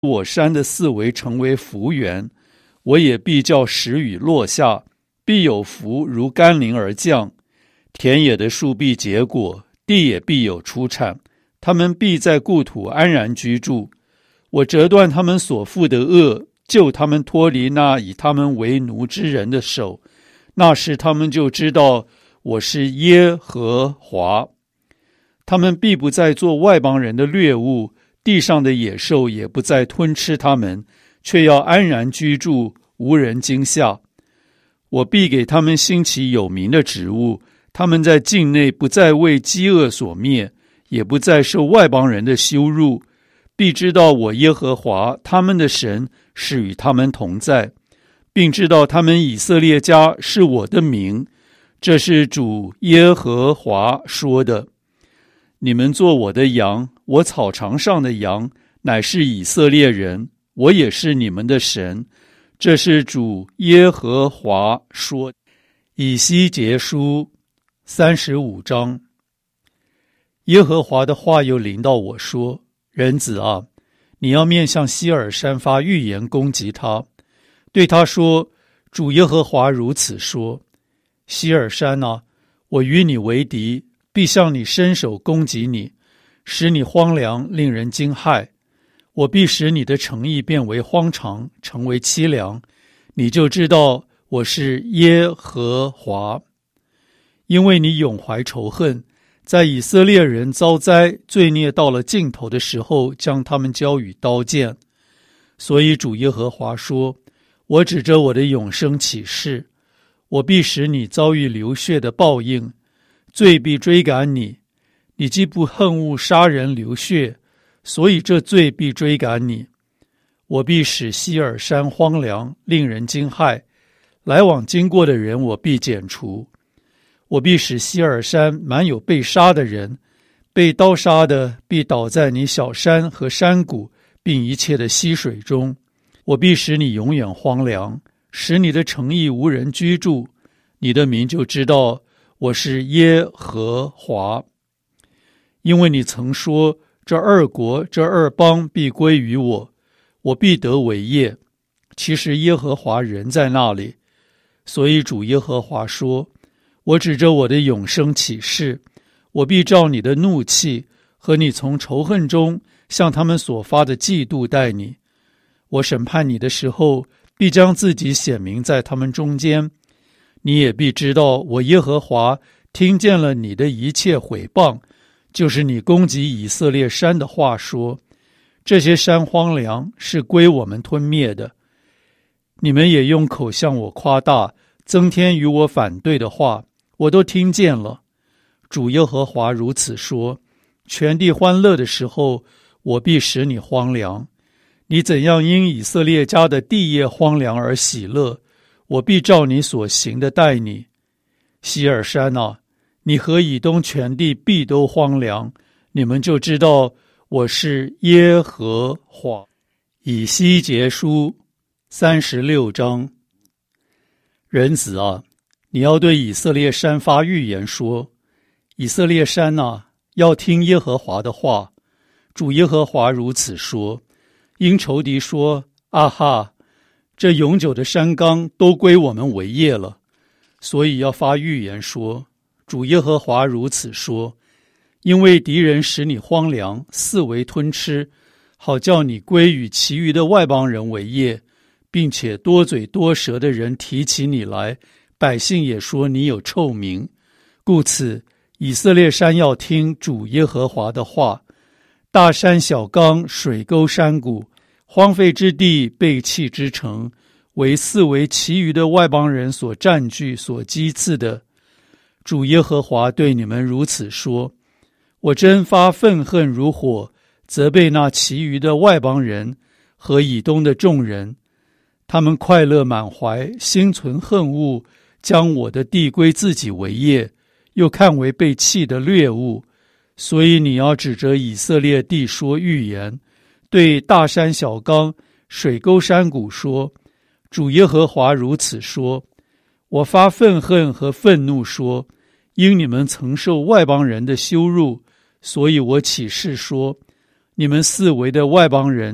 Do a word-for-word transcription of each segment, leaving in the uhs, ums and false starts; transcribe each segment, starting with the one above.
我山的四围成为福源，我也必叫时雨落下，必有福如甘霖而降。田野的树必结果，地也必有出产，他们必在故土安然居住。我折断他们所负的恶，救他们脱离那以他们为奴之人的手。那时他们就知道我是耶和华。他们必不再做外邦人的掠物，地上的野兽也不再吞吃他们，却要安然居住，无人惊吓。我必给他们兴起有名的植物，他们在境内不再为饥饿所灭，也不再受外邦人的羞辱，必知道我耶和华他们的神是与他们同在，并知道他们以色列家是我的名。这是主耶和华说的。你们做我的羊，我草场上的羊，乃是以色列人，我也是你们的神。这是主耶和华说。以西结书三十五章。耶和华的话又临到我说：人子啊，你要面向西尔山发预言攻击他，对他说：主耶和华如此说，西尔山啊，我与你为敌，必向你伸手攻击你，使你荒凉，令人惊骇。我必使你的诚意变为荒场，成为凄凉，你就知道我是耶和华。因为你永怀仇恨，在以色列人遭灾罪孽到了尽头的时候，将他们交与刀剑。所以主耶和华说：我指着我的永生起誓，我必使你遭遇流血的报应，罪必追赶你。你既不恨恶杀人流血，所以这罪必追赶你。我必使西尔山荒凉，令人惊骇，来往经过的人我必剪除。我必使西尔山满有被杀的人，被刀杀的必倒在你小山和山谷，并一切的溪水中。我必使你永远荒凉，使你的城邑无人居住。你的民就知道我是耶和华。因为你曾说，这二国这二邦必归于我，我必得为业。其实耶和华人在那里。所以主耶和华说：我指着我的永生起誓，我必照你的怒气和你从仇恨中向他们所发的嫉妒待你。我审判你的时候，必将自己显明在他们中间。你也必知道我耶和华听见了你的一切毁谤，就是你攻击以色列山的话说，这些山荒凉，是归我们吞灭的。你们也用口向我夸大，增添与我反对的话，我都听见了。主耶和华如此说：全地欢乐的时候，我必使你荒凉。你怎样因以色列家的地业荒凉而喜乐，我必照你所行的待你。西尔山啊，你和以东全地必都荒凉，你们就知道我是耶和华。以西结书三十六章。人子啊，你要对以色列山发预言说：以色列山啊，要听耶和华的话。主耶和华如此说：因仇敌说，啊哈，这永久的山冈都归我们为业了，所以要发预言说：主耶和华如此说，因为敌人使你荒凉，四围吞吃，好叫你归与其余的外邦人为业，并且多嘴多舌的人提起你来，百姓也说你有臭名。故此以色列山要听主耶和华的话。大山小冈，水沟山谷，荒废之地，背弃之城，为四围其余的外邦人所占据所击刺的。主耶和华对你们如此说：我真发愤恨如火，责备那其余的外邦人和以东的众人。他们快乐满怀，心存恨恶，将我的地归自己为业，又看为被弃的掠物。所以你要指着以色列地说预言，对大山小冈、水沟山谷说：主耶和华如此说，我发愤恨和愤怒说，因你们曾受外邦人的羞辱，所以我起誓说，你们四围的外邦人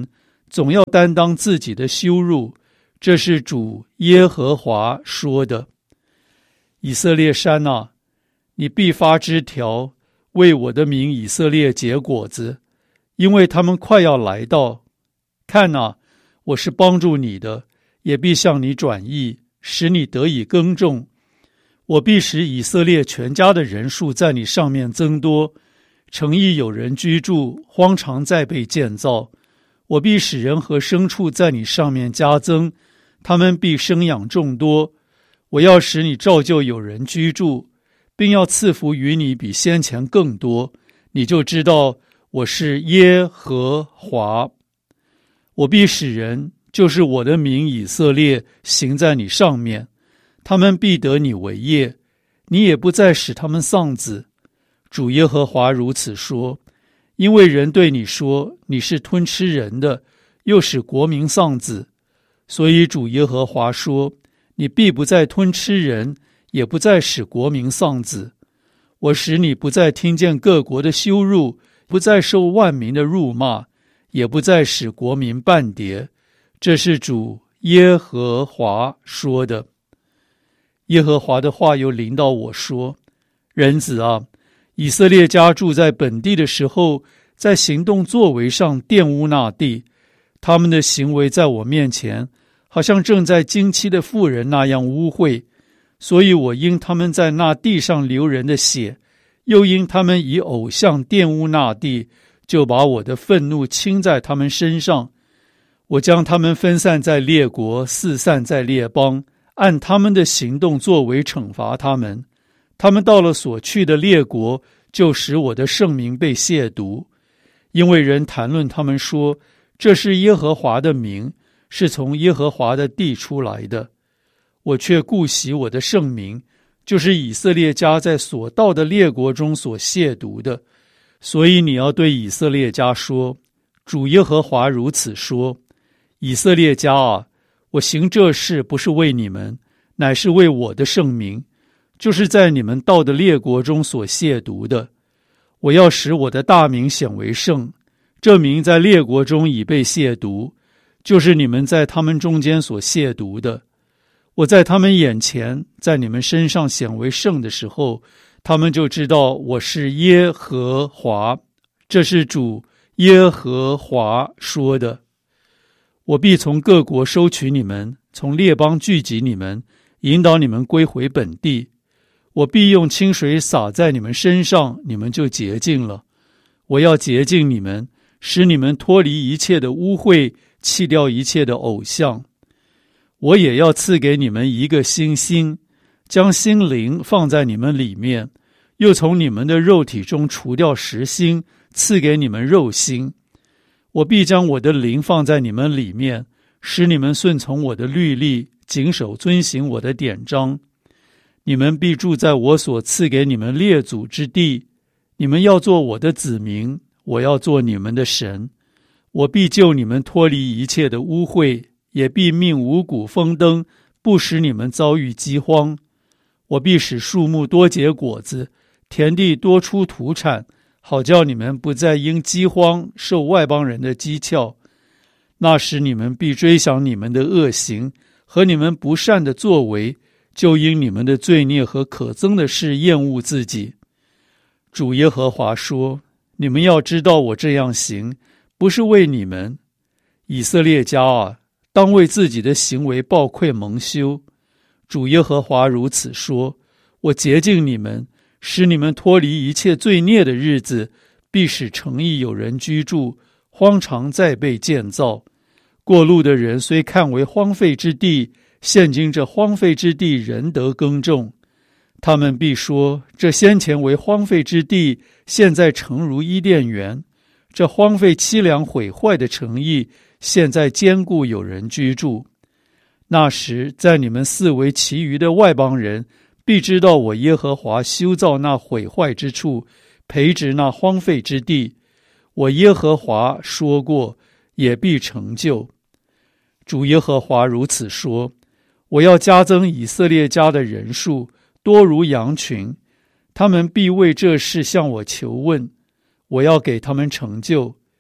总要担当自己的羞辱，这是主耶和华说的。以色列山啊，你必发枝条，为我的名以色列结果子，因为他们快要来到。看啊，我是帮助你的，也必向你转意，使你得以耕种。我必使以色列全家的人数在你上面增多，城邑有人居住，荒场再被建造。我必使人和牲畜在你上面加增，他们必生养众多。我要使你照旧有人居住，并要赐福于你比先前更多，你就知道我是耶和华。我必使人，就是我的名以色列，行在你上面，他们必得你为业，你也不再使他们丧子。主耶和华如此说，因为人对你说你是吞吃人的，又使国民丧子，所以主耶和华说，你必不再吞吃人，也不再使国民丧子。我使你不再听见各国的羞辱，不再受万民的辱骂，也不再使国民半跌。这是主耶和华说的。耶和华的话又临到我说，人子啊，以色列家住在本地的时候，在行动作为上玷污那地，他们的行为在我面前好像正在经期的妇人那样污秽，所以我因他们在那地上流人的血，又因他们以偶像玷污那地，就把我的愤怒倾在他们身上。我将他们分散在列国，四散在列邦，按他们的行动作为惩罚他们。他们到了所去的列国，就使我的圣名被亵渎，因为人谈论他们说，这是耶和华的名，是从耶和华的地出来的。我却顾惜我的圣名，就是以色列家在所到的列国中所亵渎的。所以你要对以色列家说，主耶和华如此说，以色列家啊，我行这事不是为你们，乃是为我的圣名，就是在你们到的列国中所亵渎的。我要使我的大名显为圣，这名在列国中已被亵渎，就是你们在他们中间所亵渎的。我在他们眼前，在你们身上显为圣的时候，他们就知道我是耶和华。这是主耶和华说的。我必从各国收取你们，从列邦聚集你们，引导你们归回本地。我必用清水洒在你们身上，你们就洁净了。我要洁净你们，使你们脱离一切的污秽，弃掉一切的偶像。我也要赐给你们一个新心，将心灵放在你们里面，又从你们的肉体中除掉实心，赐给你们肉心。我必将我的灵放在你们里面，使你们顺从我的律例，谨守遵行我的典章。你们必住在我所赐给你们列祖之地，你们要做我的子民，我要做你们的神。我必救你们脱离一切的污秽，也必命五谷丰登，不使你们遭遇饥荒。我必使树木多结果子，田地多出土产，好叫你们不再因饥荒受外邦人的讥诮。那时你们必追想你们的恶行和你们不善的作为，就因你们的罪孽和可憎的事厌恶自己。主耶和华说，你们要知道我这样行，不是为你们。以色列家啊，当为自己的行为抱愧蒙羞。主耶和华如此说，我洁净你们，使你们脱离一切罪孽的日子，必使城邑有人居住，荒场再被建造。过路的人虽看为荒废之地，现今这荒废之地仍得耕种。他们必说，这先前为荒废之地，现在诚如伊甸园。这荒废凄凉毁坏的城邑，现在坚固有人居住。那时，在你们四围其余的外邦人，必知道我耶和华修造那毁坏之处，培植那荒废之地。我耶和华说过，也必成就。主耶和华如此说，我要加增以色列家的人数，多如羊群，他们必为这事向我求问，我要给他们成就。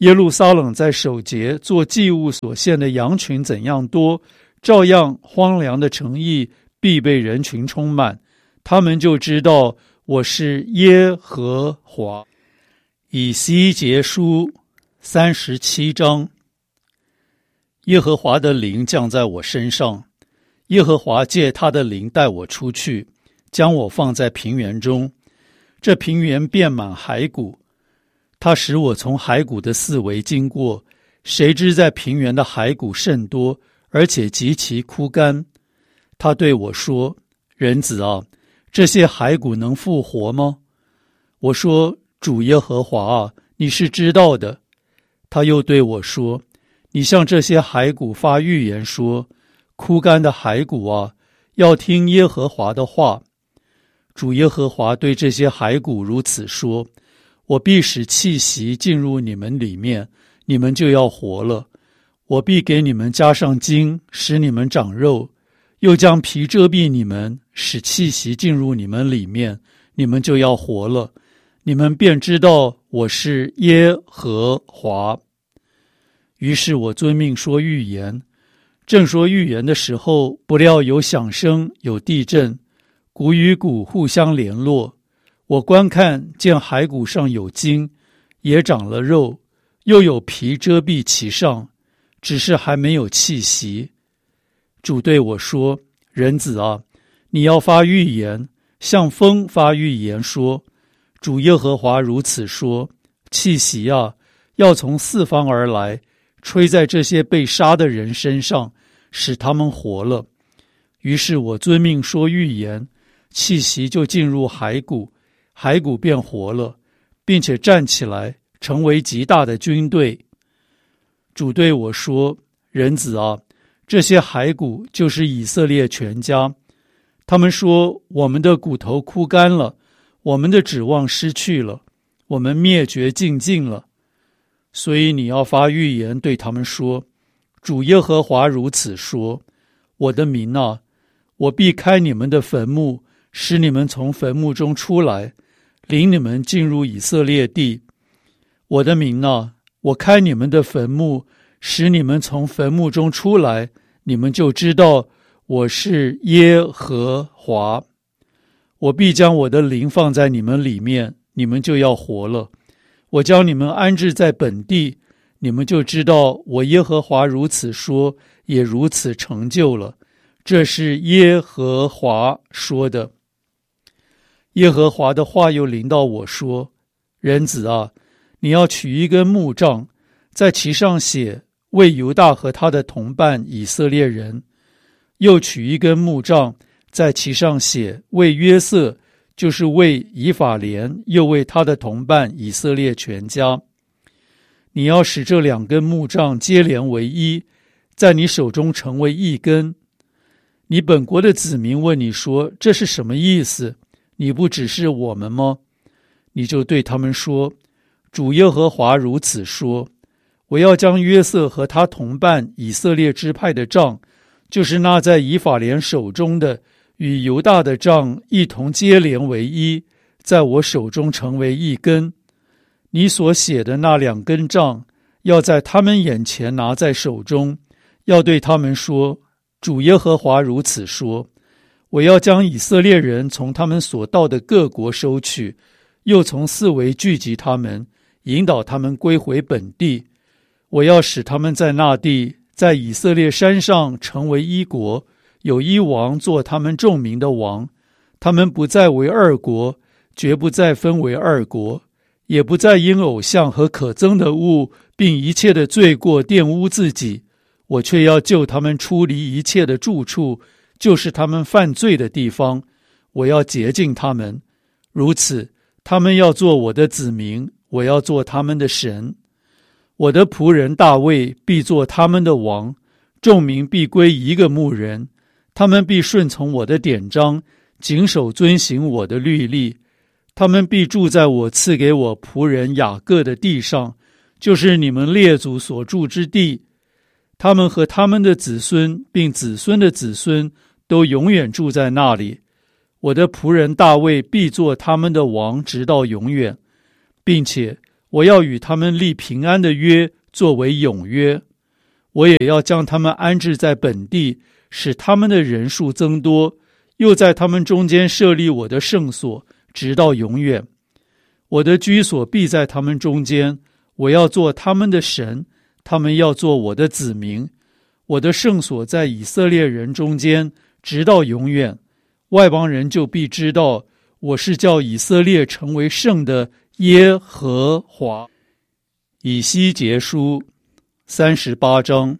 耶路撒冷在守节做祭物所献的羊群怎样多，照样荒凉的城邑必被人群充满，他们就知道我是耶和华。以西结书三十七章。耶和华的灵降在我身上，耶和华借他的灵带我出去，将我放在平原中，这平原遍满骸骨。他使我从骸骨的四围经过，谁知在平原的骸骨甚多，而且极其枯干。他对我说：人子啊，这些骸骨能复活吗？我说：主耶和华啊，你是知道的。他又对我说：你向这些骸骨发预言说，枯干的骸骨啊，要听耶和华的话。主耶和华对这些骸骨如此说：我必使气息进入你们里面，你们就要活了。我必给你们加上筋，使你们长肉，又将皮遮蔽你们，使气息进入你们里面，你们就要活了。你们便知道我是耶和华。于是我遵命说预言，正说预言的时候，不料有响声，有地震，骨与骨互相联络。我观看，见骸骨上有筋，也长了肉，又有皮遮蔽其上，只是还没有气息。主对我说：人子啊，你要发预言，向风发预言说，主耶和华如此说：气息啊，要从四方而来，吹在这些被杀的人身上，使他们活了。于是我遵命说预言，气息就进入骸骨，骸骨便活了，并且站起来，成为极大的军队。主对我说：人子啊，这些骸骨就是以色列全家。他们说：我们的骨头枯干了，我们的指望失去了，我们灭绝尽尽了。所以你要发预言对他们说：主耶和华如此说，我的民啊，我必开你们的坟墓，使你们从坟墓中出来，领你们进入以色列地。我的民啊，我开你们的坟墓，使你们从坟墓中出来，你们就知道我是耶和华。我必将我的灵放在你们里面，你们就要活了。我将你们安置在本地，你们就知道我耶和华如此说，也如此成就了。这是耶和华说的。耶和华的话又临到我说：人子啊，你要取一根木杖，在其上写为犹大和他的同伴以色列人，又取一根木杖，在其上写为约瑟，就是为以法莲，又为他的同伴以色列全家。你要使这两根木杖接连为一，在你手中成为一根。你本国的子民问你说：这是什么意思？你不指示我们吗？你就对他们说：主耶和华如此说，我要将约瑟和他同伴以色列支派的杖，就是那在以法莲手中的，与犹大的杖一同接连为一，在我手中成为一根。你所写的那两根杖，要在他们眼前拿在手中，要对他们说：主耶和华如此说，我要将以色列人从他们所到的各国收取，又从四围聚集他们，引导他们归回本地。我要使他们在那地，在以色列山上成为一国，有一王做他们众民的王。他们不再为二国，绝不再分为二国，也不再因偶像和可憎的物，并一切的罪过玷污自己。我却要救他们出离一切的住处，就是他们犯罪的地方。我要洁净他们，如此，他们要做我的子民，我要做他们的神。我的仆人大卫必做他们的王，众民必归一个牧人，他们必顺从我的典章，谨守遵行我的律例。他们必住在我赐给我仆人雅各的地上，就是你们列祖所住之地。他们和他们的子孙，并子孙的子孙，都永远住在那里。我的仆人大卫必做他们的王，直到永远，并且我要与他们立平安的约，作为永约。我也要将他们安置在本地，使他们的人数增多，又在他们中间设立我的圣所，直到永远。我的居所必在他们中间，我要做他们的神，他们要做我的子民。我的圣所在以色列人中间，直到永远。外邦人就必知道，我是叫以色列成为圣的耶和华。以西结书三十八章。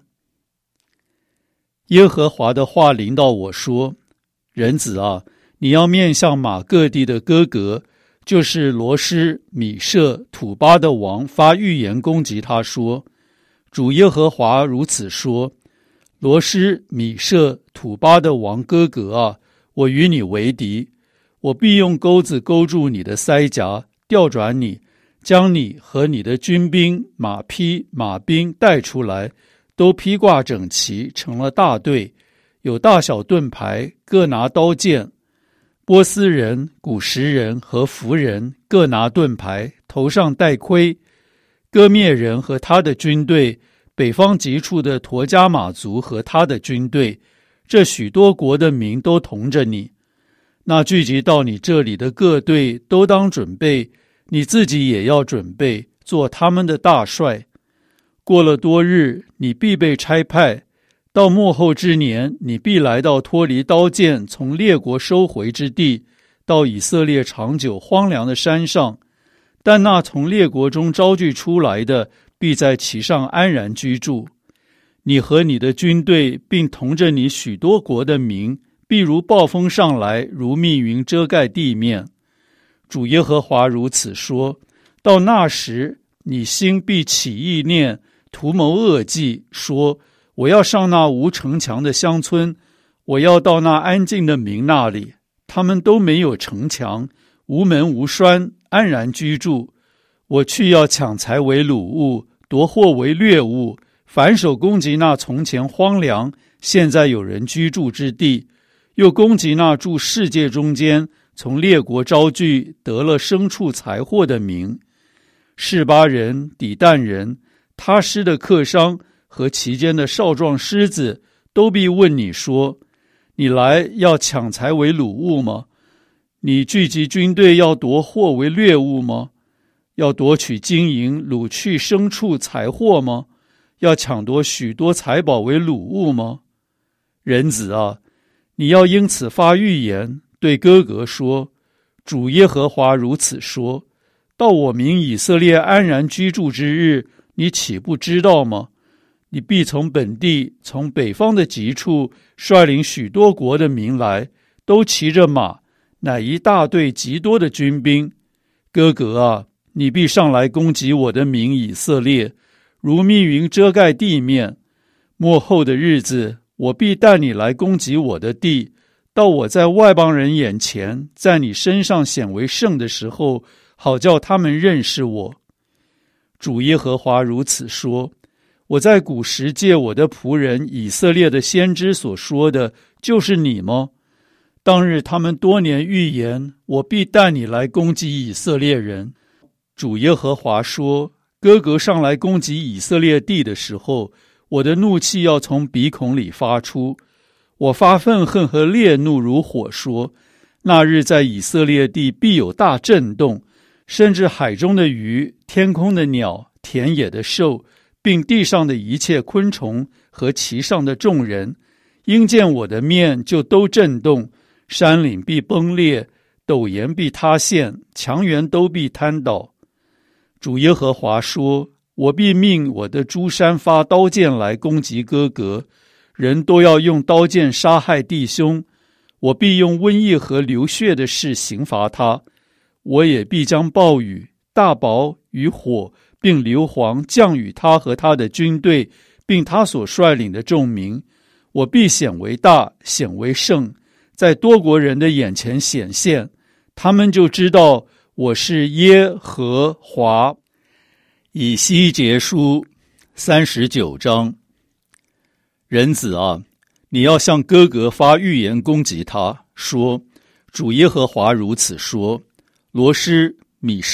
耶和华的话临到我说：人子啊，你要面向马各地的哥格，就是罗施、米舍、土巴的王，发预言攻击他说：主耶和华如此说，罗施、米舍、土巴的王哥格啊，我与你为敌，我必用钩子勾住你的腮颊，调转你，将你和你的军兵、马匹、马兵带出来，都披挂整齐，成了大队，有大小盾牌，各拿刀剑。波斯人、古实人和弗人各拿盾牌，头上戴盔。哥灭人和他的军队，北方极处的陀迦马族和他的军队，这许多国的民都同着你。那聚集到你这里的各队都当准备，你自己也要准备，做他们的大帅。过了多日，你必被差派，到末后之年，你必来到脱离刀剑，从列国收回之地，到以色列长久荒凉的山上。但那从列国中招聚出来的，必在其上安然居住。你和你的军队，并同着你许多国的民，必如暴风上来，如密云遮盖地面。主耶和华如此说：到那时，你心必起意念，图谋恶计，说：我要上那无城墙的乡村，我要到那安静的民那里，他们都没有城墙，无门无栓，安然居住。我去要抢财为掳物，夺货为掠物，反手攻击那从前荒凉，现在有人居住之地，又攻击那住世界中间，从列国招聚，得了牲畜财货的民。示巴人、底但人、他施的客商和其间的少壮狮子，都必问你说：你来要抢财为掳物吗？你聚集军队要夺货为掠物吗？要夺取金银，掳去牲畜财货吗？要抢夺许多财宝为掳物吗？人子啊，你要因此发预言，对哥格说：主耶和华如此说，到我民以色列安然居住之日，你岂不知道吗？你必从本地，从北方的极处，率领许多国的民来，都骑着马，乃一大队极多的军兵。哥格啊，你必上来攻击我的民以色列，如密云遮盖地面。末后的日子，我必带你来攻击我的地，到我在外邦人眼前，在你身上显为圣的时候，好叫他们认识我。主耶和华如此说：我在古时借我的仆人以色列的先知所说的，就是你吗？当日他们多年预言，我必带你来攻击以色列人。主耶和华说：哥格上来攻击以色列地的时候，我的怒气要从鼻孔里发出，我发愤恨和烈怒如火说：那日在以色列地必有大震动，甚至海中的鱼、天空的鸟、田野的兽，并地上的一切昆虫和其上的众人，因见我的面就都震动，山岭必崩裂，陡岩必塌陷，墙垣都必瘫倒。主耶和华说：我必命我的诸山发刀剑来攻击哥格，人都要用刀剑杀害弟兄。我必用瘟疫和流血的事刑罚他。我也必将暴雨、大雹与火，并硫磺降与他和他的军队，并他所率领的众民。我必显为大，显为圣，在多国人的眼前显现，他们就知道我是耶和华。以西结书三十九章。人子啊，你要向哥格发预言攻击他，说：主耶和华如此说，罗施、米舍、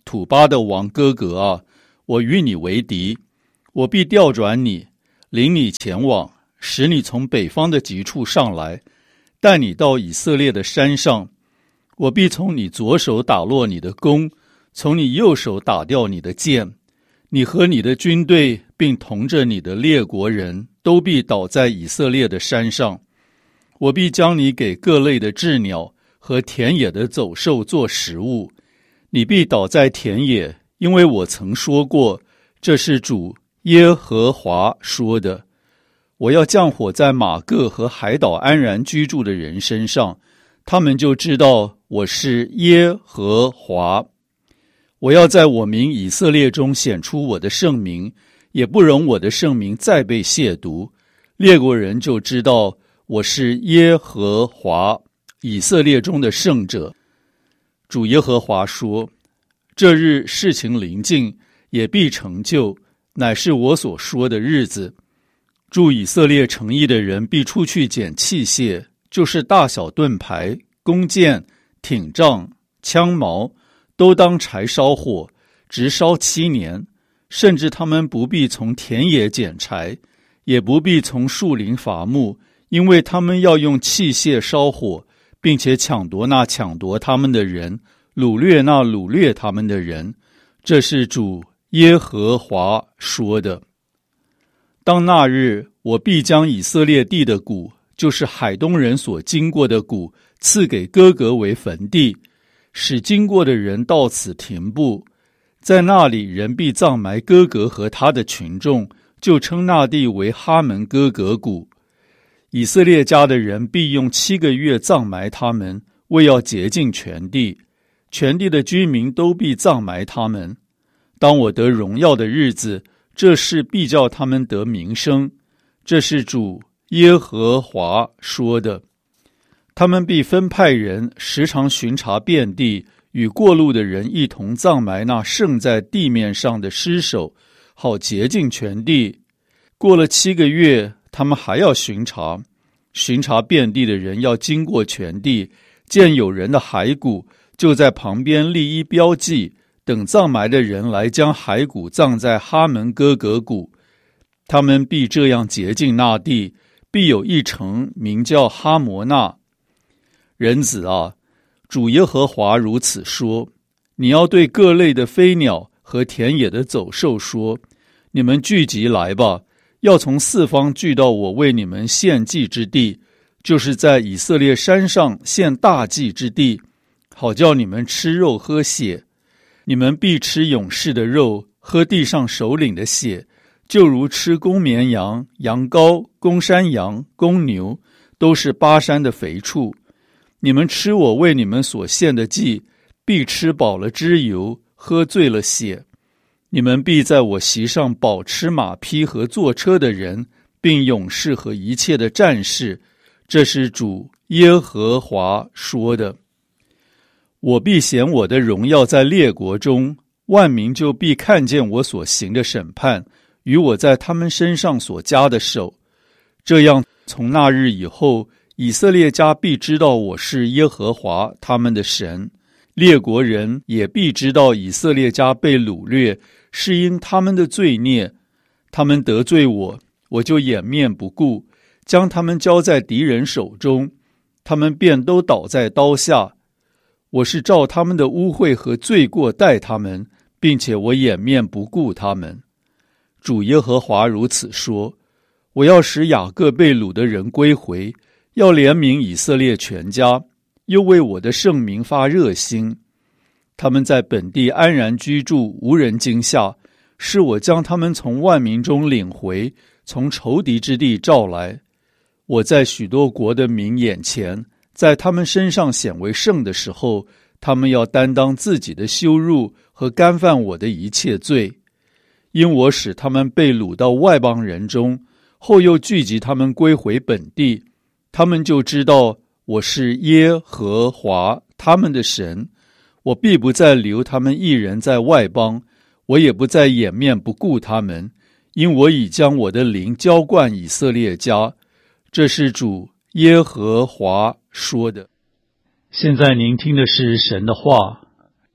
土巴的王哥格啊，我与你为敌，我必调转你，领你前往，使你从北方的极处上来，带你到以色列的山上。我必从你左手打落你的弓，从你右手打掉你的箭。你和你的军队，并同着你的列国人，都必倒在以色列的山上。我必将你给各类的鸷鸟和田野的走兽做食物。你必倒在田野，因为我曾说过，这是主耶和华说的。我要降火在马各和海岛安然居住的人身上，他们就知道我是耶和华。我要在我民以色列中显出我的圣名，也不容我的圣名再被亵渎。列国人就知道我是耶和华，以色列中的圣者。主耶和华说，这日事情临近，也必成就，乃是我所说的日子。住以色列城邑的人必出去捡器械，就是大小盾牌、弓箭、挺杖、枪矛，都当柴烧火，直烧七年，甚至他们不必从田野捡柴，也不必从树林伐木，因为他们要用器械烧火，并且抢夺那抢夺他们的人，掳掠那掳掠他们的人。这是主耶和华说的。当那日，我必将以色列地的谷，就是海东人所经过的谷，赐给哥格为坟地，使经过的人到此停步。在那里，人必葬埋哥格和他的群众，就称那地为哈门哥格谷。以色列家的人必用七个月葬埋他们，为要洁净全地，全地的居民都必葬埋他们。当我得荣耀的日子，这事必叫他们得名声。这是主耶和华说的。他们必分派人时常巡查遍地，与过路的人一同葬埋那剩在地面上的尸首，好洁净全地。过了七个月，他们还要巡查。巡查遍地的人要经过全地，见有人的骸骨，就在旁边立一标记，等葬埋的人来将骸骨葬在哈门哥格谷。他们必这样洁净那地，必有一城名叫哈摩纳。人子啊，主耶和华如此说，你要对各类的飞鸟和田野的走兽说，你们聚集来吧，要从四方聚到我为你们献祭之地，就是在以色列山上献大祭之地，好叫你们吃肉喝血。你们必吃勇士的肉，喝地上首领的血，就如吃公绵羊、羊羔、公山羊、公牛，都是巴山的肥畜。你们吃我为你们所献的祭，必吃饱了脂油，喝醉了血。你们必在我席上饱吃马匹和坐车的人，并勇士和一切的战士。这是主耶和华说的。我必显我的荣耀在列国中，万民就必看见我所行的审判，与我在他们身上所加的手。这样，从那日以后，以色列家必知道我是耶和华他们的神，列国人也必知道以色列家被掳掠，是因他们的罪孽。他们得罪我，我就掩面不顾，将他们交在敌人手中，他们便都倒在刀下。我是照他们的污秽和罪过待他们，并且我掩面不顾他们。主耶和华如此说，我要使雅各被掳的人归回，要怜悯以色列全家，又为我的圣名发热心。他们在本地安然居住，无人惊吓，是我将他们从万民中领回，从仇敌之地召来。我在许多国的民眼前，在他们身上显为圣的时候，他们要担当自己的羞辱和干犯我的一切罪。因我使他们被掳到外邦人中，后又聚集他们归回本地，他们就知道我是耶和华他们的神。我必不再留他们一人在外邦，我也不再掩面不顾他们，因我已将我的灵浇灌以色列家。这是主耶和华说的。现在您听的是神的话。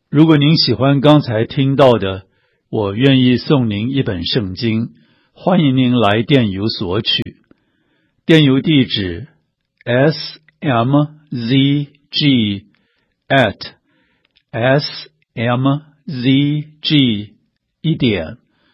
如果您喜欢刚才听到的，我愿意送您一本圣经，欢迎您来电邮索取。电邮地址 s m z g at s m z g 一点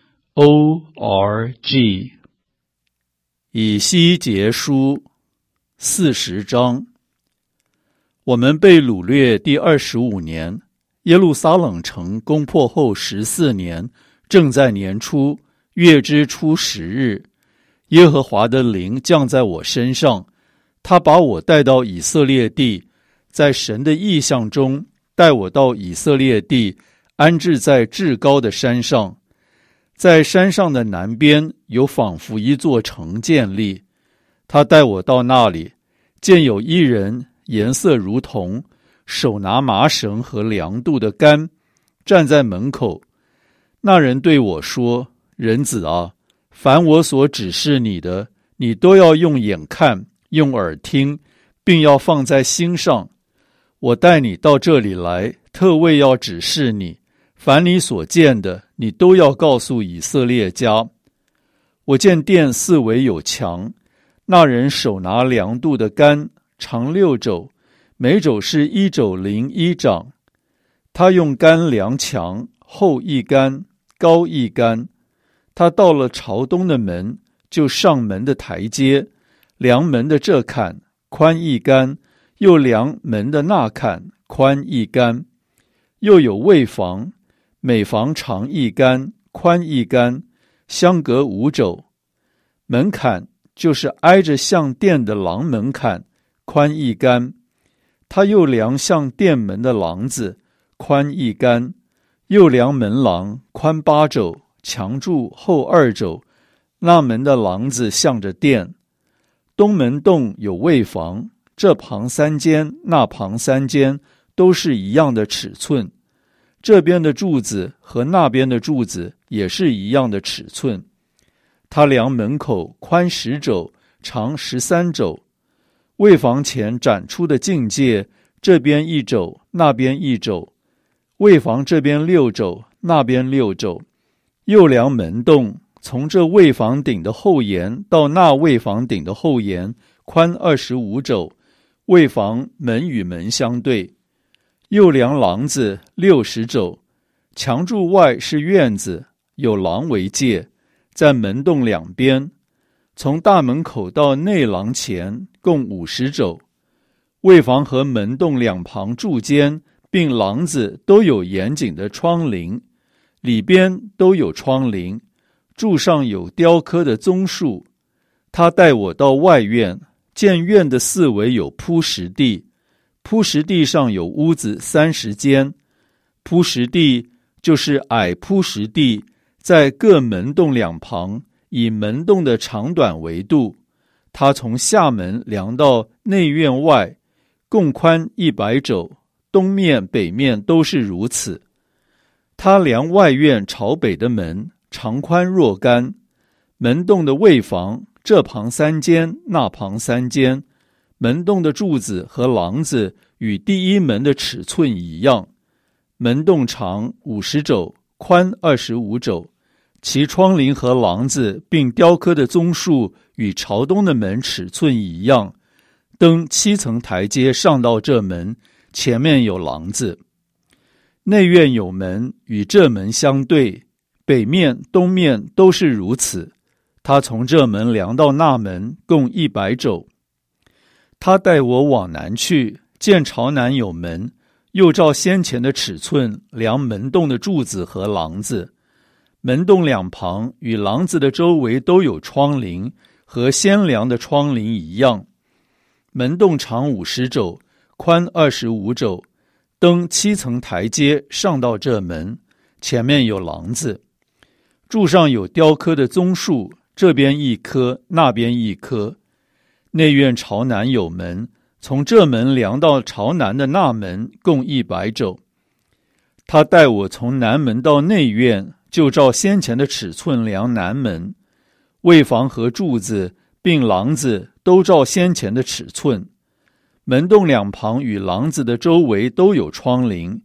o r g。 以西结书四十章。我们被掳掠第二十五年，耶路撒冷城攻破后十四年，正在年初，月之初十日，耶和华的灵降在我身上，他把我带到以色列地，在神的意象中带我到以色列地，安置在至高的山上。在山上的南边有仿佛一座城建立，他带我到那里，见有一人颜色如铜，手拿麻绳和量度的杆，站在门口。那人对我说：人子啊，凡我所指示你的，你都要用眼看，用耳听，并要放在心上。我带你到这里来，特为要指示你，凡你所见的，你都要告诉以色列家。我见殿四围有墙，那人手拿量度的杆，长六肘，每肘是一肘零一掌。他用杆量墙，厚一杆，高一杆。他到了朝东的门，就上门的台阶，量门的这坎，宽一杆，又量门的那坎，宽一杆。又有卫房，每房长一杆，宽一杆，相隔五肘。门槛就是挨着向殿的廊门槛，宽一杆。他又量向殿门的廊子，宽一杆，又量门廊，宽八肘，墙柱厚二肘。那门的廊子向着殿。东门洞有卫房，这旁三间，那旁三间，都是一样的尺寸。这边的柱子和那边的柱子也是一样的尺寸。他量门口宽十肘，长十三肘。卫房前展出的境界，这边一肘，那边一肘。卫房这边六肘，那边六肘。又量门洞，从这卫房顶的后沿到那卫房顶的后沿，宽二十五肘。卫房门与门相对。又量廊子六十肘，墙柱外是院子，有廊为界，在门洞两边。从大门口到内廊前共五十肘。卫房和门洞两旁柱间并廊子都有严谨的窗棂，里边都有窗棂，柱上有雕刻的棕树。他带我到外院，见院的四围有铺石地，铺石地上有屋子三十间。铺石地就是矮铺石地，在各门洞两旁，以门洞的长短为度。他从下门量到内院外，共宽一百肘，东面北面都是如此。他量外院朝北的门，长宽若干。门洞的卫房，这旁三间，那旁三间。门洞的柱子和廊子与第一门的尺寸一样。门洞长五十肘，宽二十五肘。其窗棂和廊子并雕刻的棕树与朝东的门尺寸一样。登七层台阶上到这门，前面有廊子。内院有门，与这门相对，北面、东面都是如此。他从这门量到那门，共一百肘。他带我往南去，见朝南有门，又照先前的尺寸量门洞的柱子和廊子。门洞两旁与廊子的周围都有窗棂，和先量的窗棂一样。门洞长五十肘，宽二十五肘。登七层台阶上到这门，前面有廊子。柱上有雕刻的棕树，这边一棵，那边一棵。内院朝南有门，从这门量到朝南的那门，共一百肘。他带我从南门到内院，就照先前的尺寸量南门。卫房和柱子并廊子都照先前的尺寸。门洞两旁与廊子的周围都有窗棂，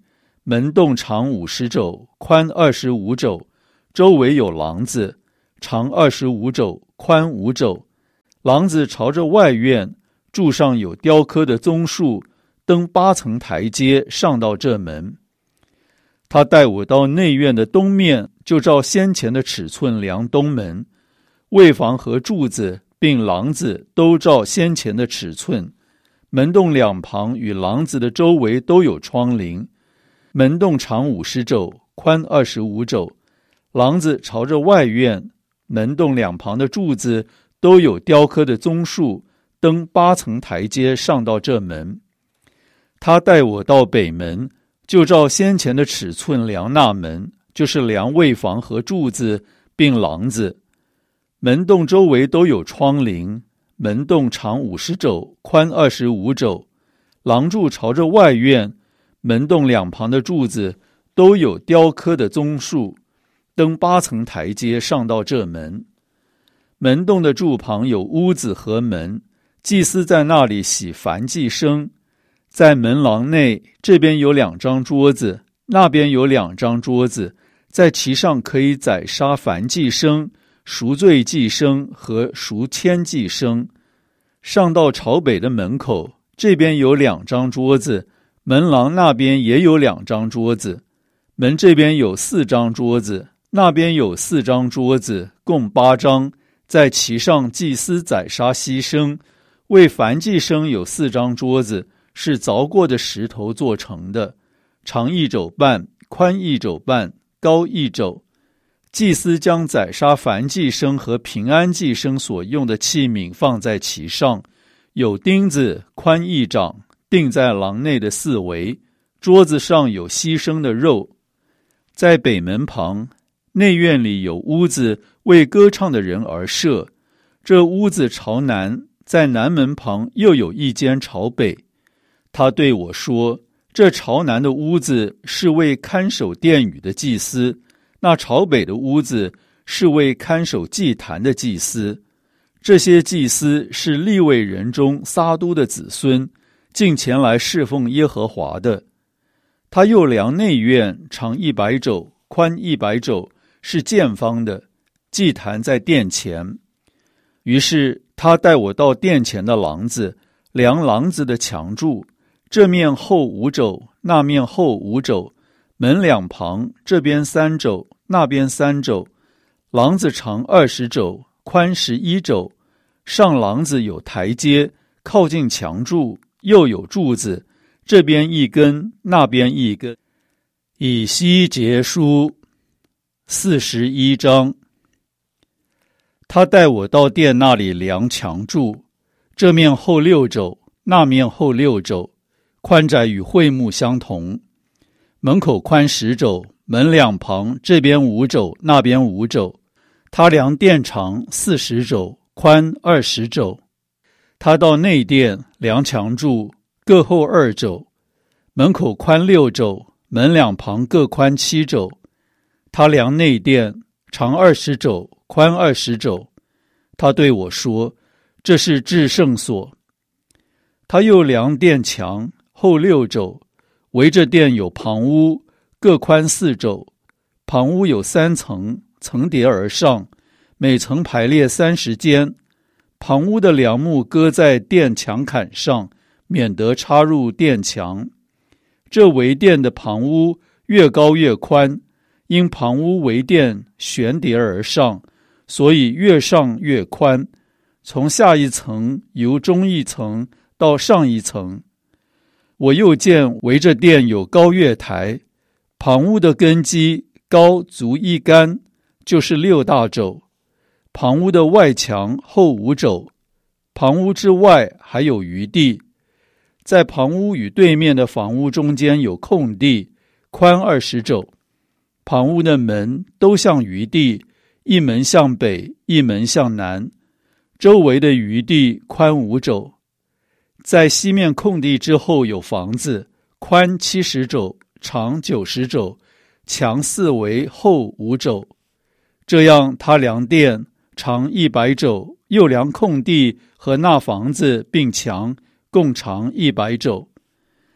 门洞长五十肘，宽二十五肘，周围有廊子，长二十五肘，宽五肘。廊子朝着外院，柱上有雕刻的棕树，登八层台阶上到这门。他带我到内院的东面，就照先前的尺寸量东门，卫房和柱子并廊子都照先前的尺寸。门洞两旁与廊子的周围都有窗棂。门洞长五十肘，宽二十五肘。廊子朝着外院，门洞两旁的柱子都有雕刻的棕树，登八层台阶上到这门。他带我到北门，就照先前的尺寸量那门，就是量卫房和柱子并廊子。门洞周围都有窗棂，门洞长五十肘，宽二十五肘。廊柱朝着外院，门洞两旁的柱子都有雕刻的棕树，登八层台阶上到这门。门洞的柱旁有屋子和门，祭司在那里洗燔祭牲。在门廊内，这边有两张桌子，那边有两张桌子，在其上可以宰杀燔祭牲、赎罪祭牲和赎愆祭牲。上到朝北的门口，这边有两张桌子，门廊那边也有两张桌子，门这边有四张桌子，那边有四张桌子，共八张，在其上祭司宰杀牺牲。为燔祭牲有四张桌子，是凿过的石头做成的，长一肘半，宽一肘半，高一肘。祭司将宰杀燔祭牲和平安祭牲所用的器皿放在其上，有钉子，宽一掌，钉在廊内的四围。桌子上有牺牲的肉。在北门旁，内院里有屋子，为歌唱的人而设。这屋子朝南，在南门旁又有一间朝北。他对我说，这朝南的屋子是为看守殿宇的祭司，那朝北的屋子是为看守祭坛的祭司。这些祭司是利未人中撒督的子孙，进前来侍奉耶和华的。他又量内院，长一百肘，宽一百肘，是见方的，祭坛在殿前。于是他带我到殿前的廊子，量廊子的墙柱，这面厚五肘，那面厚五肘，门两旁，这边三肘，那边三肘。廊子长二十肘，宽十一肘。上廊子有台阶，靠近墙柱，又有柱子，这边一根，那边一根。以西结书四十一章。他带我到殿那里量墙柱，这面厚六肘，那面厚六肘，宽窄与会幕相同。门口宽十肘，门两旁，这边五肘，那边五肘。他量殿长四十肘，宽二十肘。他到内殿量墙柱，各厚二肘。门口宽六肘，门两旁各宽七肘。他量内殿，长二十肘，宽二十肘。他对我说，这是至圣所。他又量殿墙，厚六肘，围着殿有旁屋，各宽四肘。旁屋有三层，层叠而上，每层排列三十间。旁屋的梁木搁在殿墙坎上，免得插入殿墙。这围殿的旁屋越高越宽，因旁屋围殿悬叠而上，所以越上越宽，从下一层由中一层到上一层。我又见围着殿有高月台，旁屋的根基高足一竿，就是六大肘。旁屋的外墙厚五肘，旁屋之外还有余地。在旁屋与对面的房屋中间有空地，宽二十肘。旁屋的门都向余地，一门向北，一门向南。周围的余地宽五肘。在西面空地之后有房子，宽七十肘，长九十肘，墙四围厚五肘。这样他量殿长一百肘，又量空地和那房子并墙，共长一百肘。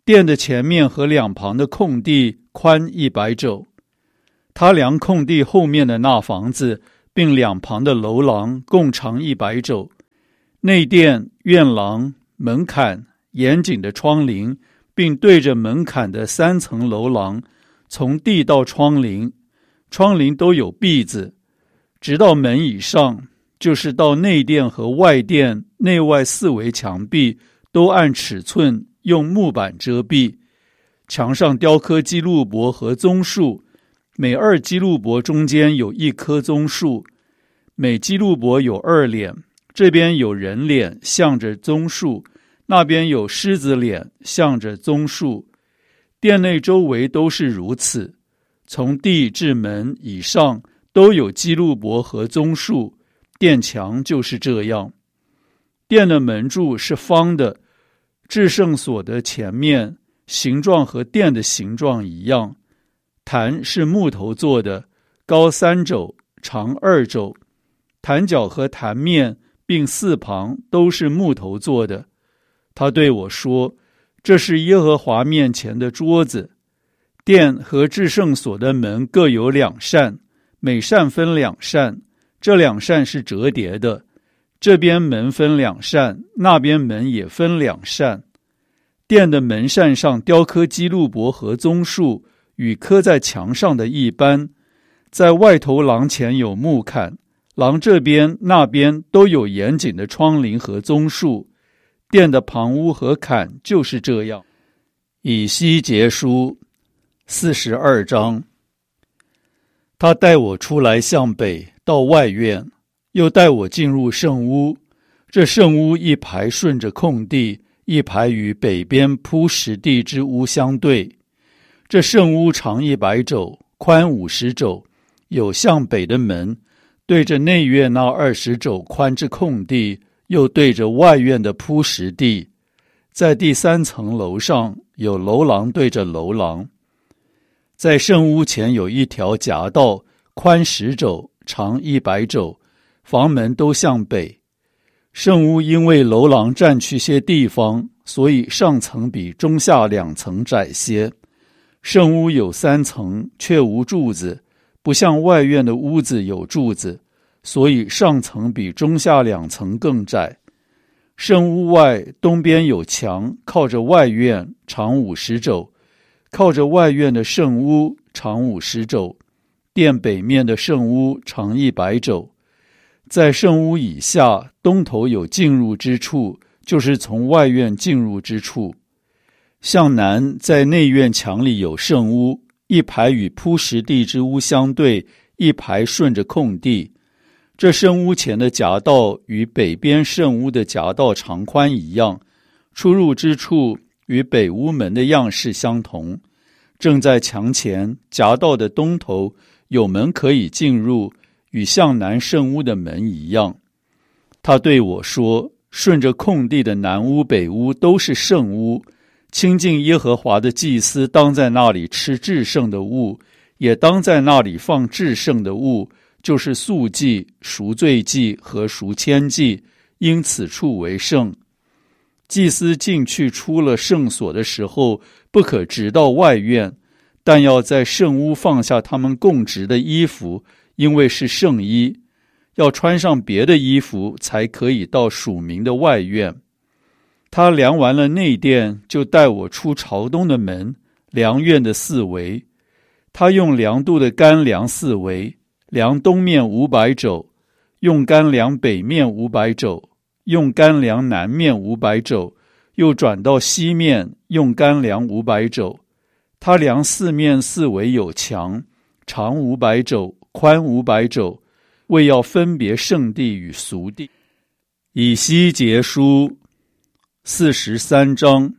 殿的前面和两旁的空地宽一百肘。他量空地后面的那房子，并两旁的楼廊共长一百肘。内殿、院廊、门槛、严谨的窗棂，并对着门槛的三层楼廊，从地到窗棂，窗棂都有篦子，直到门以上，就是到内殿和外殿内外四围墙壁，都按尺寸用木板遮蔽。墙上雕刻基路伯和棕树，每二基路伯中间有一棵棕树，每基路伯有二脸，这边有人脸向着棕树，那边有狮子脸向着棕树。殿内周围都是如此，从地至门以上都有基路伯和棕树，殿墙就是这样。殿的门柱是方的，至圣所的前面形状和殿的形状一样。坛是木头做的，高三肘，长二肘。坛角和坛面并四旁都是木头做的。他对我说，这是耶和华面前的桌子。殿和至圣所的门各有两扇，每扇分两扇，这两扇是折叠的。这边门分两扇，那边门也分两扇。殿的门扇上雕刻基路伯和棕树，与刻在墙上的一般。在外头廊前有木坎，廊这边那边都有严谨的窗棂和棕树。殿的旁屋和坎就是这样。以西结书四十二章。他带我出来向北到外院，又带我进入圣屋。这圣屋一排顺着空地，一排与北边铺石地之屋相对。这圣屋长一百肘，宽五十肘，有向北的门，对着内院那二十肘宽之空地，又对着外院的铺石地。在第三层楼上有楼廊对着楼廊。在圣屋前有一条夹道，宽十肘，长一百肘，房门都向北。圣屋因为楼廊占去些地方，所以上层比中下两层窄些。圣屋有三层，却无柱子，不像外院的屋子有柱子，所以上层比中下两层更窄。圣屋外东边有墙，靠着外院，长五十肘，靠着外院的圣屋长五十肘。殿北面的圣屋长一百肘。在圣屋以下，东头有进入之处，就是从外院进入之处。向南，在内院墙里有圣屋，一排与铺石地之屋相对，一排顺着空地。这圣屋前的夹道与北边圣屋的夹道长宽一样，出入之处与北屋门的样式相同。正在墙前，夹道的东头有门可以进入，与向南圣屋的门一样。他对我说，顺着空地的南屋北屋都是圣屋，亲近耶和华的祭司当在那里吃至圣的物，也当在那里放至圣的物，就是素祭、赎罪祭和赎愆祭，因此处为圣。祭司进去出了圣所的时候，不可直到外院，但要在圣屋放下他们供职的衣服，因为是圣衣，要穿上别的衣服才可以到属民的外院。他量完了内殿，就带我出朝东的门，量院的四围。他用量度的杆量四围，量东面五百肘，用杆量北面五百肘，用杆量南面五百肘，又转到西面，用杆量五百肘。他量四面四围有墙，长五百肘，宽五百肘，为要分别圣地与俗地。以西结书四十三章。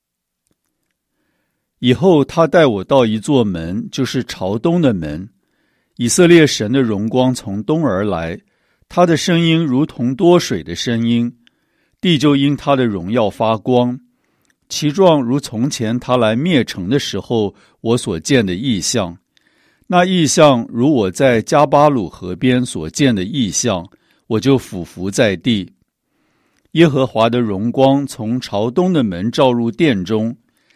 以后他带我到一座门，就是朝东的门。以色列神的荣光从东而来，他的声音如同多水的声音，地就因他的荣耀发光。其状如从前他来灭城的时候我所见的异象。那异象如我在加巴鲁河边所见的异象，我就俯伏在地。耶和华的荣光从朝东的门照入殿中，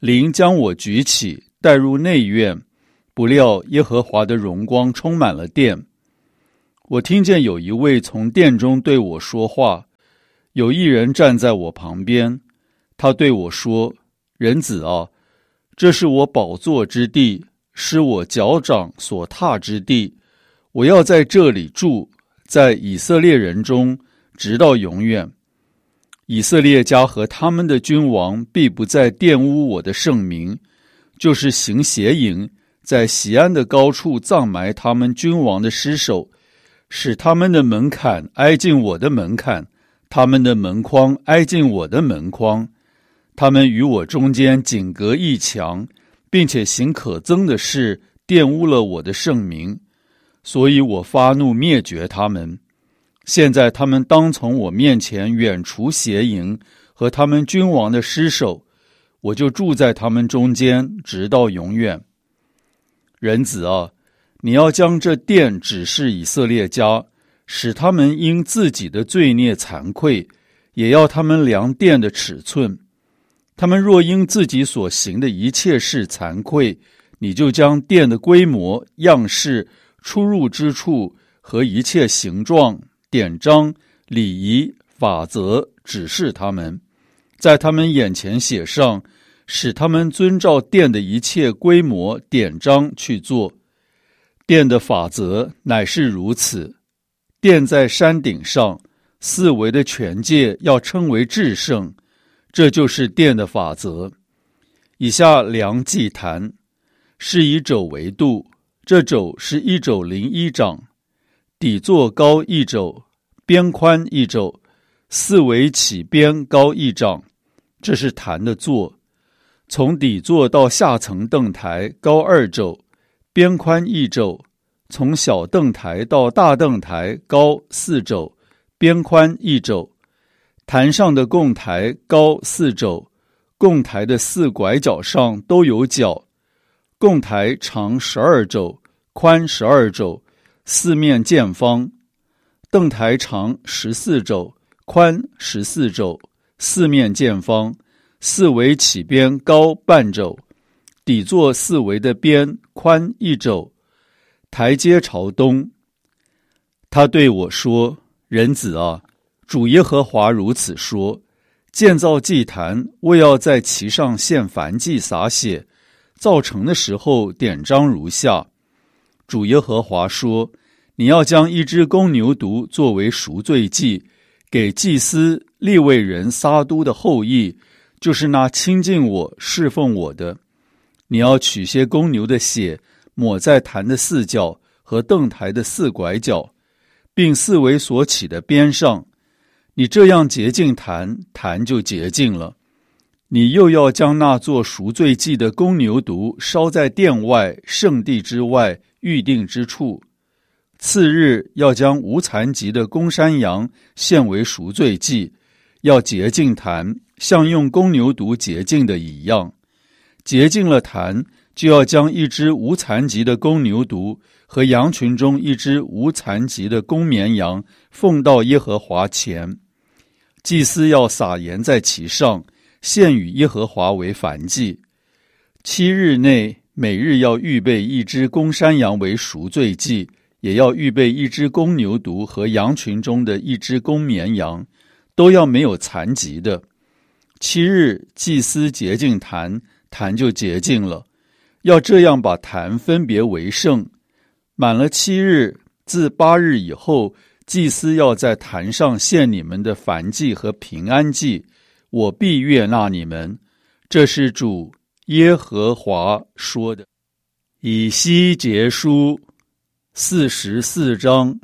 灵将我举起，带入内院，不料耶和华的荣光充满了殿。我听见有一位从殿中对我说话，有一人站在我旁边，他对我说：人子啊，这是我宝座之地，是我脚掌所踏之地，我要在这里住，在以色列人中，直到永远。以色列家和他们的君王必不再玷污我的圣名，就是行邪淫，在锡安的高处葬埋他们君王的尸首，使他们的门槛挨近我的门槛，他们的门框挨近我的门框。他们与我中间仅隔一墙，并且行可憎的事，玷污了我的圣名，所以我发怒灭绝他们。现在他们当从我面前远除邪淫和他们君王的尸首，我就住在他们中间，直到永远。人子啊，你要将这殿指示以色列家，使他们因自己的罪孽惭愧，也要他们量殿的尺寸。他们若因自己所行的一切事惭愧，你就将殿的规模、样式、出入之处和一切形状、典章、礼仪、法则指示他们，在他们眼前写上，使他们遵照殿的一切规模、典章去做。殿的法则乃是如此：殿在山顶上，四围的权界要称为至圣，这就是殿的法则。以下量祭坛，是以肘为度，这肘是一肘零一掌，底座高一肘，边宽一肘，四围起边高一掌，这是坛的座。从底座到下层凳台高二肘，边宽一肘，从小凳台到大凳台高四肘，边宽一肘。坛上的供台高四肘，供台的四拐角上都有角。供台长十二肘，宽十二肘，四面见方。凳台长十四肘，宽十四肘，四面见方，四围起边高半肘，底座四围的边宽一肘，台阶朝东。他对我说：人子啊，主耶和华如此说，建造祭坛，为要在其上献燔祭洒血，造成的时候典章如下。主耶和华说，你要将一只公牛犊作为赎罪祭，给祭司利未人撒督的后裔，就是那亲近我侍奉我的。你要取些公牛的血，抹在坛的四角和凳台的四拐角，并四围所起的边上。你这样洁净坛，坛就洁净了。你又要将那做赎罪祭的公牛犊烧在殿外圣地之外预定之处。次日要将无残疾的公山羊献为赎罪祭，要洁净坛，像用公牛犊洁净的一样。洁净了坛，就要将一只无残疾的公牛犊和羊群中一只无残疾的公绵羊奉到耶和华前。祭司要撒盐在其上，献与耶和华为燔祭。七日内每日要预备一只公山羊为赎罪祭，也要预备一只公牛犊和羊群中的一只公绵羊，都要没有残疾的。七日祭司洁净坛，坛就洁净了。要这样把坛分别为圣。满了七日，自八日以后，祭司要在坛上献你们的燔祭和平安祭，我必悦纳你们。这是主耶和华说的。以西结书四十四章。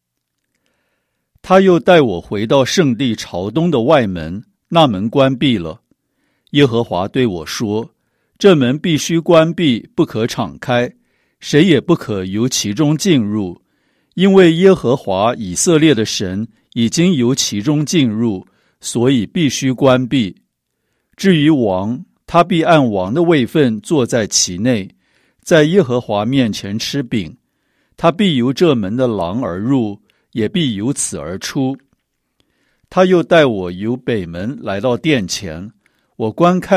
他又带我回到圣地朝东的外门，那门关闭了。耶和华对我说，这门必须关闭，不可敞开，谁也不可由其中进入，因为耶和华以色列的神已经由其中进入，所以必须关闭。至于王，他必按王的位分坐在其内，在耶和华面前吃饼。他必由这门的廊而入，也必由此而出。他又带我由北门来到殿前，我观看，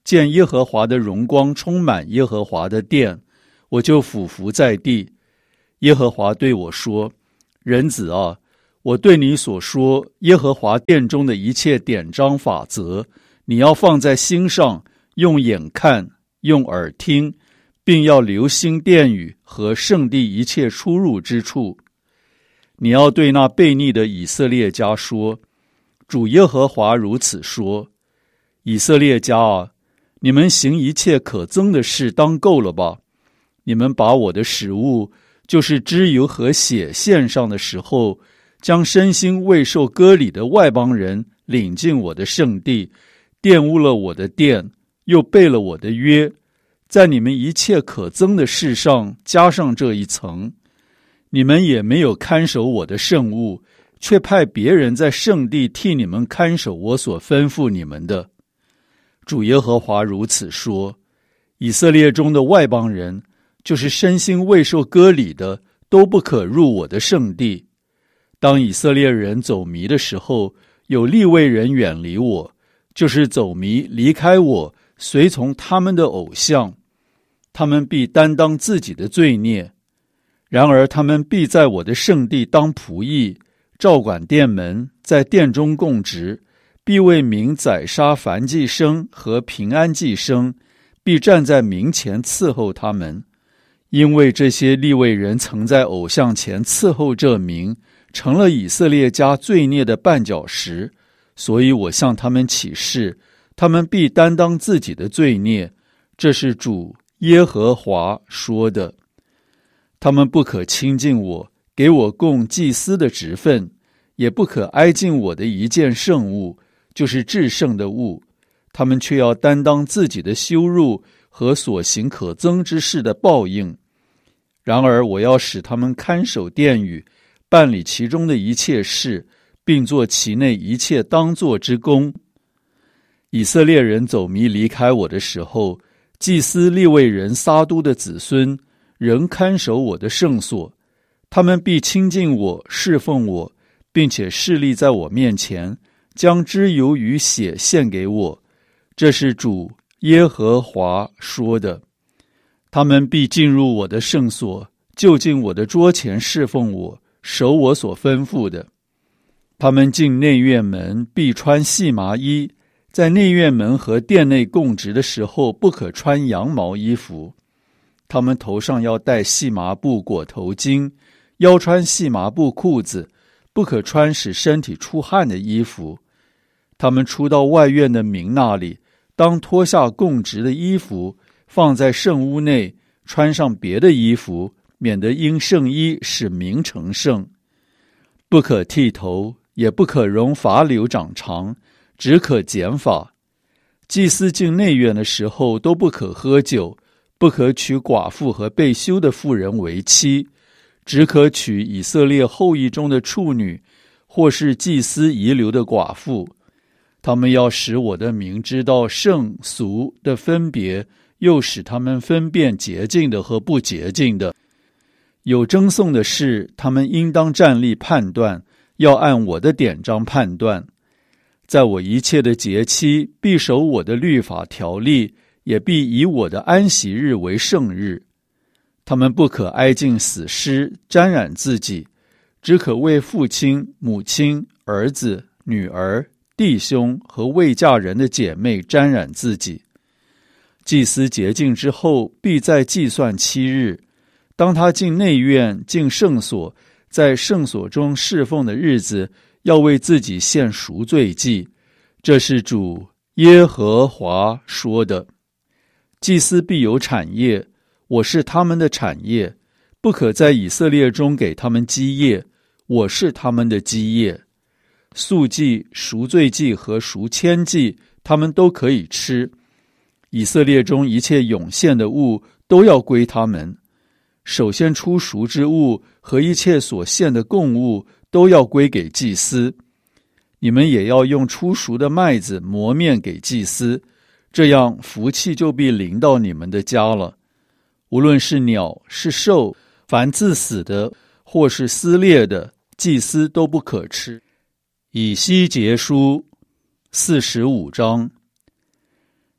见耶和华的荣光充满耶和华的殿，我就俯伏在地。耶和华对我说：人子啊，我对你所说耶和华殿中的一切典章法则，你要放在心上，用眼看，用耳听，并要留心殿宇和圣地一切出入之处。你要对那悖逆的以色列家说：主耶和华如此说，以色列家啊，你们行一切可憎的事当够了吧？你们把我的食物，就是脂油和血献上的时候，将身心未受割礼的外邦人领进我的圣地，玷污了我的殿，又背了我的约，在你们一切可憎的事上加上这一层。你们也没有看守我的圣物，却派别人在圣地替你们看守我所吩咐你们的。主耶和华如此说：以色列中的外邦人，就是身心未受割礼的，都不可入我的圣地。当以色列人走迷的时候，有利未人远离我，就是走迷离开我，随从他们的偶像，他们必担当自己的罪孽。然而他们必在我的圣地当仆役，照管殿门，在殿中供职，必为民宰杀燔祭牲和平安祭牲，必站在民前伺候他们。因为这些利未人曾在偶像前伺候这民，成了以色列家罪孽的绊脚石，所以我向他们起誓，他们必担当自己的罪孽。这是主耶和华说的。他们不可亲近我，给我供祭司的职分，也不可挨近我的一件圣物，就是至圣的物。他们却要担当自己的羞辱和所行可憎之事的报应。然而我要使他们看守殿宇，办理其中的一切事，并做其内一切当做之功。以色列人走迷离开我的时候，祭司利未人撒督的子孙仍看守我的圣所，他们必亲近我，侍奉我，并且侍立在我面前，将脂油与血献给我。这是主耶和华说的。他们必进入我的圣所，就近我的桌前侍奉我，守我所吩咐的。他们进内院门必穿细麻衣，在内院门和殿内供职的时候，不可穿羊毛衣服。他们头上要戴细麻布裹头巾，腰穿细麻布裤子，不可穿使身体出汗的衣服。他们出到外院的民那里，当脱下供职的衣服，放在圣屋内，穿上别的衣服，免得因圣衣使民成圣。不可剃头，也不可容发绺长长，只可剪发。祭司进内院的时候，都不可喝酒，不可娶寡妇和被休的妇人为妻，只可娶以色列后裔中的处女，或是祭司遗留的寡妇。他们要使我的民知道圣俗的分别，又使他们分辨洁净的和不洁净的。有争讼的事，他们应当站立判断，要按我的典章判断。在我一切的节期，必守我的律法条例，也必以我的安息日为圣日。他们不可挨近死尸，沾染自己，只可为父亲、母亲、儿子、女儿、弟兄和未嫁人的姐妹沾染自己。祭司洁净之后，必再计算七日。当他进内院、进圣所，在圣所中侍奉的日子，要为自己献赎罪祭。这是主耶和华说的。祭司必有产业，我是他们的产业，不可在以色列中给他们基业，我是他们的基业。素祭、赎罪祭和赎愆祭，他们都可以吃。以色列中一切涌现的物都要归他们。首先出赎之物和一切所献的供物都要归给祭司。你们也要用出赎的麦子磨面给祭司，这样福气就必临到你们的家了。无论是鸟是兽，凡自死的或是撕裂的，祭司都不可吃。以西结书四十五章。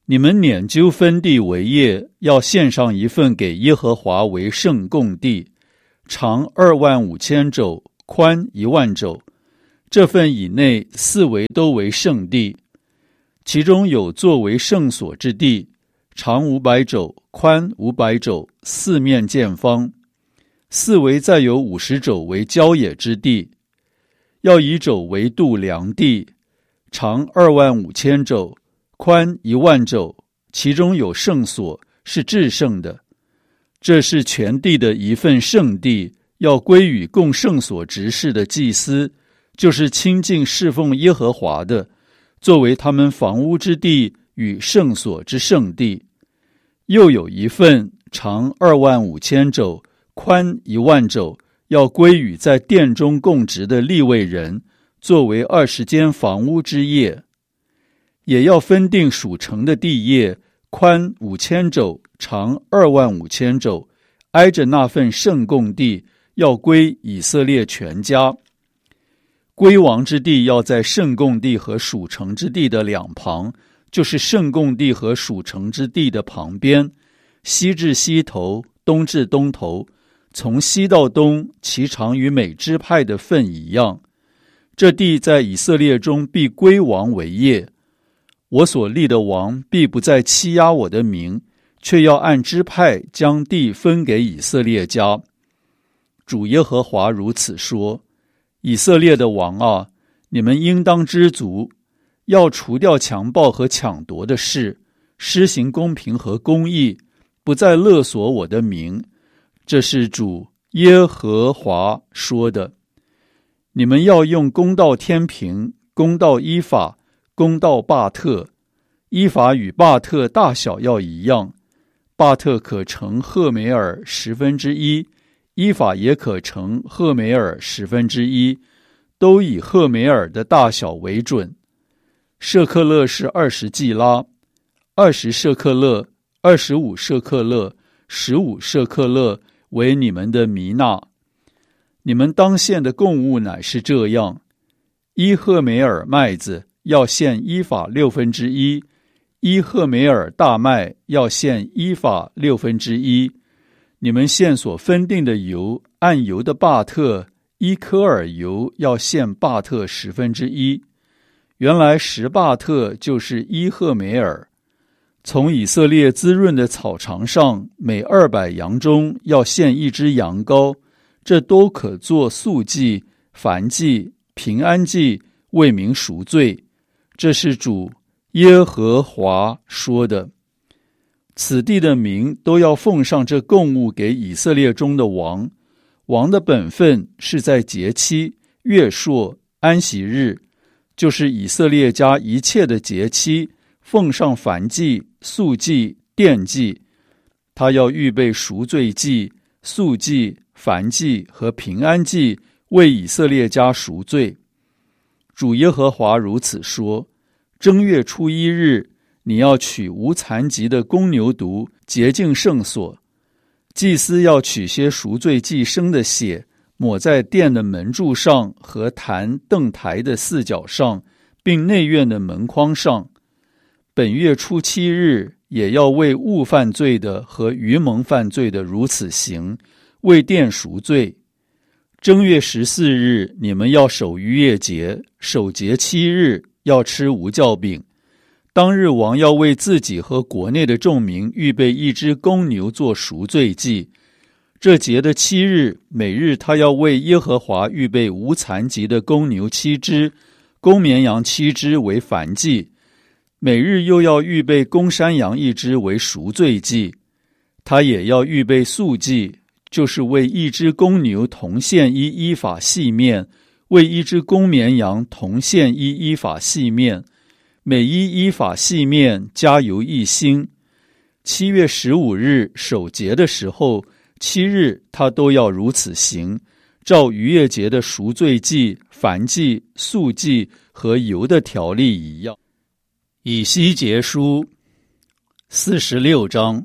你们拈阄分地为业，要献上一份给耶和华为圣供地，长二万五千肘，宽一万肘。这份以内四围都为圣地，其中有作为圣所之地，长五百肘，宽五百肘，四面见方。四围再有五十肘为郊野之地，要以肘为度量地，长二万五千肘，宽一万肘，其中有圣所，是至圣的。这是全地的一份圣地，要归与供圣所执事的祭司，就是亲近侍奉耶和华的，作为他们房屋之地与圣所之圣地。又有一份长二万五千肘，宽一万肘，要归与在殿中供职的利未人，作为二十间房屋之业。也要分定属城的地业，宽五千肘，长二万五千肘，挨着那份圣供地，要归以色列全家。归王之地要在圣供地和属城之地的两旁，就是圣供地和属城之地的旁边，西至西头，东至东头，从西到东，其长与每支派的份一样。这地在以色列中必归王为业。我所立的王必不再欺压我的名，却要按支派将地分给以色列家。主耶和华如此说：以色列的王啊，你们应当知足，要除掉强暴和抢夺的事，施行公平和公义，不再勒索我的名。这是主耶和华说的。你们要用公道天平，公道依法，公道巴特。依法与巴特大小要一样，巴特可乘赫梅尔十分之一，依法也可乘赫梅尔十分之一，都以赫梅尔的大小为准。舍克勒是二十季拉，二十舍克勒，二十五舍克勒，十五舍克勒为你们的弥纳。你们当献的供物乃是这样：一赫梅尔麦子要献依法六分之一，一赫梅尔大麦要献依法六分之一。你们献所分定的油，按油的巴特，一科尔油要献巴特十分之一。原来十巴特就是一赫梅尔。从以色列滋润的草场上，每二百羊中要献一只羊羔，这都可做素祭、燔祭、平安祭，为民赎罪。这是主耶和华说的。此地的民都要奉上这供物给以色列中的王。王的本分是在节期、月朔、安息日，就是以色列家一切的节期，奉上燔祭、素祭、奠祭。他要预备赎罪祭、素祭、燔祭和平安祭，为以色列家赎罪。主耶和华如此说：正月初一日，你要取无残疾的公牛犊，洁净圣所。祭司要取些赎罪祭牲的血，抹在殿的门柱上和坛凳台的四角上，并内院的门框上。本月初七日，也要为误犯罪的和愚蒙犯罪的如此行，为殿赎罪。正月十四日，你们要守逾越节，守节七日，要吃无酵饼。当日王要为自己和国内的众民预备一只公牛做赎罪祭。这节的七日，每日他要为耶和华预备无残疾的公牛七只，公绵羊七只为燔祭。每日又要预备公山羊一只为赎罪祭。他也要预备素祭，就是为一只公牛同献一依法细面，为一只公绵羊同献一依法细面，每一依法细面加油一星。七月十五日守节的时候，七日他都要如此行，照逾越节的赎罪祭、燔祭、素祭和油的条例一样。以西结书四十六章。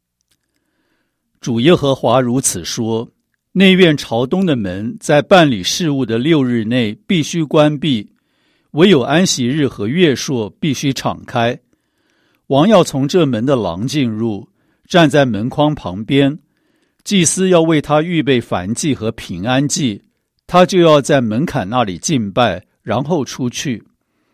主耶和华如此说：内院朝东的门在办理事务的六日内必须关闭，唯有安息日和月朔必须敞开。 王要从这门的廊进入，站在门框旁边，祭司要为他预备燔祭和平安祭，他就要在门槛那里敬拜，然后出去。